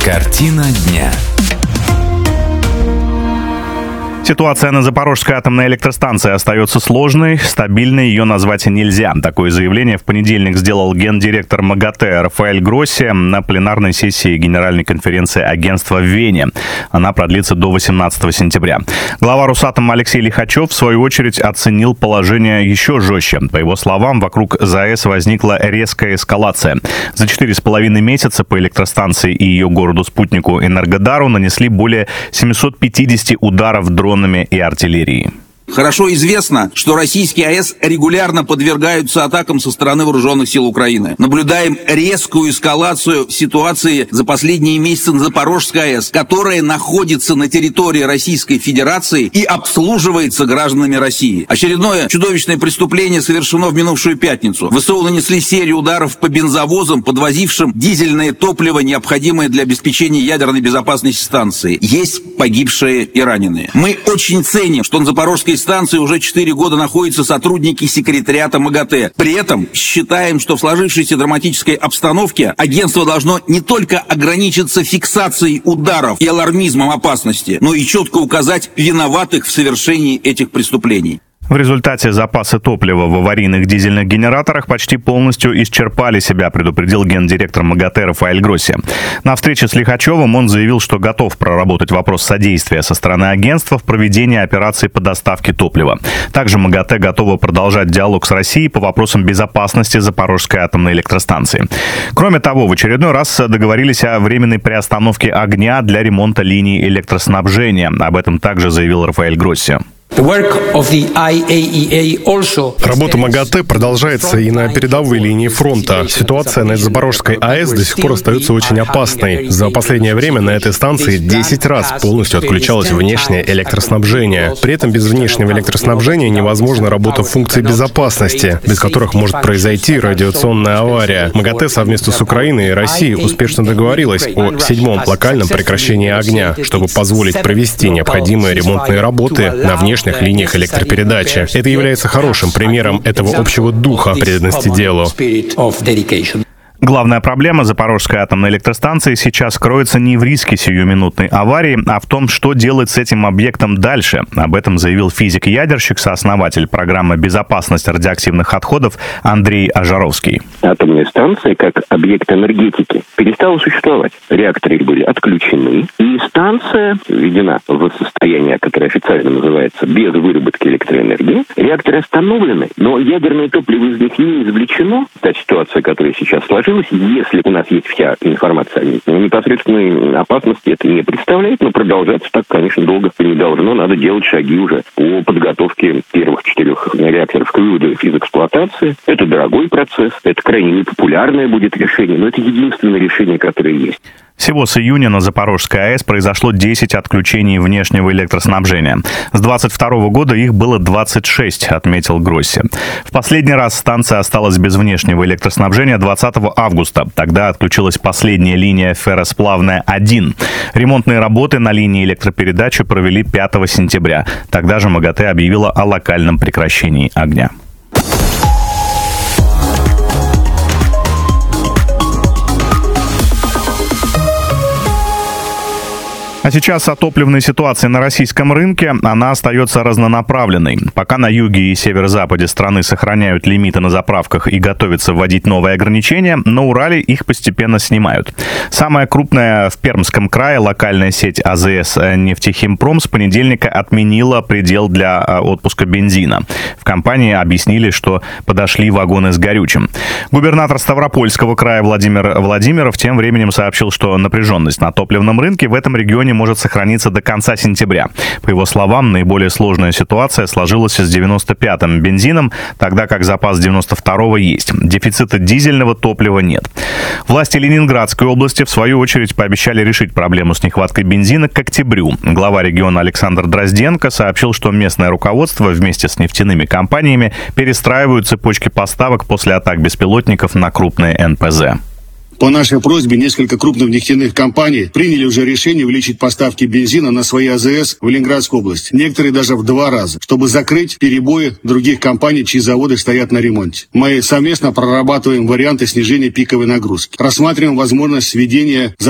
Картина дня. Ситуация на Запорожской атомной электростанции остается сложной, стабильной ее назвать нельзя. Такое заявление в понедельник сделал гендиректор МАГАТЭ Рафаэль Гросси на пленарной сессии Генеральной конференции агентства в Вене. Она продлится до 18 сентября. Глава Росатома Алексей Лихачев, в свою очередь, оценил положение еще жестче. По его словам, вокруг ЗАЭС возникла резкая эскалация. За 4,5 месяца по электростанции и ее городу-спутнику Энергодару нанесли более 750 ударов дронами и артиллерией. Хорошо известно, что российские АЭС регулярно подвергаются атакам со стороны вооруженных сил Украины. Наблюдаем резкую эскалацию ситуации за последние месяцы на Запорожской АЭС, которая находится на территории Российской Федерации и обслуживается гражданами России. Очередное чудовищное преступление совершено в минувшую пятницу. ВСУ нанесли серию ударов по бензовозам, подвозившим дизельное топливо, необходимое для обеспечения ядерной безопасности станции. Есть погибшие и раненые. Мы очень ценим, что на Запорожской станции уже 4 года находятся сотрудники секретариата МАГАТЭ. При этом считаем, что в сложившейся драматической обстановке агентство должно не только ограничиться фиксацией ударов и алармизмом опасности, но и четко указать виноватых в совершении этих преступлений. В результате запасы топлива в аварийных дизельных генераторах почти полностью исчерпали себя, предупредил гендиректор МАГАТЭ Рафаэль Гросси. На встрече с Лихачевым он заявил, что готов проработать вопрос содействия со стороны агентства в проведении операций по доставке топлива. Также МАГАТЭ готова продолжать диалог с Россией по вопросам безопасности Запорожской атомной электростанции. Кроме того, в очередной раз договорились о временной приостановке огня для ремонта линий электроснабжения. Об этом также заявил Рафаэль Гросси. Работа МАГАТЭ продолжается и на передовой линии фронта. Ситуация на Запорожской АЭС до сих пор остается очень опасной. За последнее время на этой станции 10 раз полностью отключалось внешнее электроснабжение. При этом без внешнего электроснабжения невозможна работа функций безопасности, без которых может произойти радиационная авария. МАГАТЭ совместно с Украиной и Россией успешно договорилась о 7-м локальном прекращении огня, чтобы позволить провести необходимые ремонтные работы на внешних линиях электропередачи. Это является хорошим примером этого общего духа преданности делу. Главная проблема Запорожской атомной электростанции сейчас кроется не в риске сиюминутной аварии, а в том, что делать с этим объектом дальше. Об этом заявил физик-ядерщик, сооснователь программы «Безопасность радиоактивных отходов» Андрей Ажаровский. Атомная станция, как объект энергетики, перестала существовать. Реакторы были отключены, и станция введена в состояние, которое официально называется без выработки электроэнергии. Реакторы остановлены, но ядерное топливо из них не извлечено. Та ситуация, которая сейчас сложилась, если у нас есть вся информация о непосредственной опасности, это не представляет, но продолжаться так, конечно, долго не должно. Надо делать шаги уже по подготовке первых 4 реакторов к выводу из эксплуатации. Это дорогой процесс, это крайне непопулярное будет решение, но это единственное решение, которое есть. Всего с июня на Запорожской АЭС произошло 10 отключений внешнего электроснабжения. С 2022 года их было 26, отметил Гросси. В последний раз станция осталась без внешнего электроснабжения 20 августа. Тогда отключилась последняя линия ферросплавная-1. Ремонтные работы на линии электропередачи провели 5 сентября. Тогда же МАГАТЭ объявила о локальном прекращении огня. А сейчас о топливной ситуации на российском рынке. Она остается разнонаправленной. Пока на юге и северо-западе страны сохраняют лимиты на заправках и готовятся вводить новые ограничения, на Урале их постепенно снимают. Самая крупная в Пермском крае локальная сеть АЗС «Нефтехимпром» с понедельника отменила предел для отпуска бензина. В компании объяснили, что подошли вагоны с горючим. Губернатор Ставропольского края Владимир Владимиров тем временем сообщил, что напряженность на топливном рынке в этом регионе может сохраниться до конца сентября. По его словам, наиболее сложная ситуация сложилась с 95-м бензином, тогда как запас 92-го есть. Дефицита дизельного топлива нет. Власти Ленинградской области, в свою очередь, пообещали решить проблему с нехваткой бензина к октябрю. Глава региона Александр Дрозденко сообщил, что местное руководство вместе с нефтяными компаниями перестраивают цепочки поставок после атак беспилотников на крупные НПЗ. По нашей просьбе несколько крупных нефтяных компаний приняли уже решение увеличить поставки бензина на свои АЗС в Ленинградской области. Некоторые даже в 2 раза, чтобы закрыть перебои других компаний, чьи заводы стоят на ремонте. Мы совместно прорабатываем варианты снижения пиковой нагрузки. Рассматриваем возможность введения